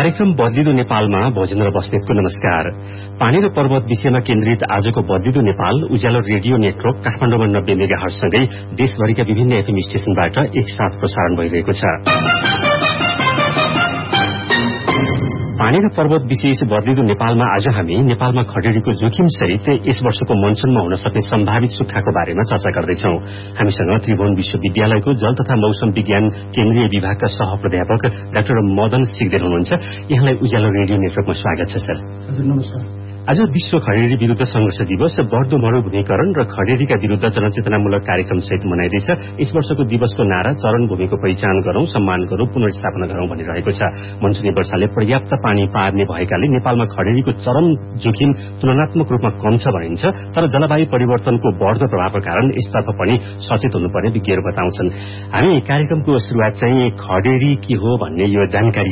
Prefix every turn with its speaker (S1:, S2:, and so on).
S1: कार्यक्रम बदलिदो नेपालमा भोजेन्द्र बस्नेतको नमस्कार। पानी र पर्वत विषयमा केन्द्रित आजको बदलिदो नेपाल उज्यालो रेडियो नेटवर्क काठमाडौँमा 90 मेगाहर्जसँगै देशभरिका विभिन्न एफएम स्टेशनबाट एकसाथ प्रसारण भइरहेको छ। पानी र पर्वत विशेष बदलिदो नेपालमा आज हामी नेपालमा खडेरीको जोखिम सहित यस वर्षको मनसूनमा हुन सक्ने सम्भावित सुक्खाको बारेमा चर्चा गर्दैछौं। हामीसँग त्रिभुवन विश्वविद्यालयको जल तथा मौसम विज्ञान केन्द्रीय विभागका सहप्राध्यापक डाक्टर मदन सिगदेल हुनुहुन्छ। यहाँलाई उज्यालो रेडियो नेटवर्कमा स्वागत छ सर।
S2: हजुर नमस्कार।
S1: आज विश्व खडेरी विरुद्ध संघर्ष दिवस बढ्दो मरुभूमिकरण र खडेरीका विरुद्ध जनचेतनामूलक कार्यक्रम सहित मनाइँदैछ। यस वर्षको दिवसको नारा चरण भूमिको पहिचान गरौं, सम्मान गरौं, पुनर्स्थापना गरौं भनिरहेको छ। मनसुनी वर्षाले पर्याप्त पानी पार्ने भएकाले नेपालमा खडेरीको चरम जोखिम तुलनात्मक रूपमा कम छ भनिन्छ। तर जलवायु परिवर्तनको बढ्दो प्रभावको कारण यसतर्फ पनि सचेत हुनुपर्ने विज्ञहरू बताउँछन्। हामी कार्यक्रमको शुरूआत चाहिँ खडेरी के हो भन्ने यो जानकारी